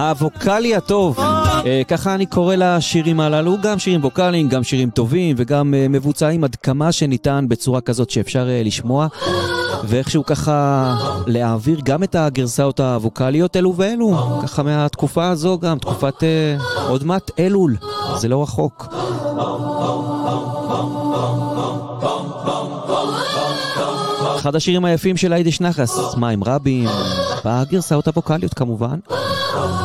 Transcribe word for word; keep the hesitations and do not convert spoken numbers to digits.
הווקלי הטוב, אה, ככה אני קורא לשירים הללו, גם שירים ווקליים, גם שירים טובים וגם אה, מבוצעים עד כמה שניתן בצורה כזאת שאפשר אה, לשמוע, ואיכשהו ככה להעביר גם את הגרסאות הווקליות אלו ואלו, ככה מהתקופה הזו גם, תקופת אה, עוד מעט אלול, זה לא רחוק. אחד השירים היפים של היידיש נחס, מים רבים, והגרסאות הווקליות כמובן.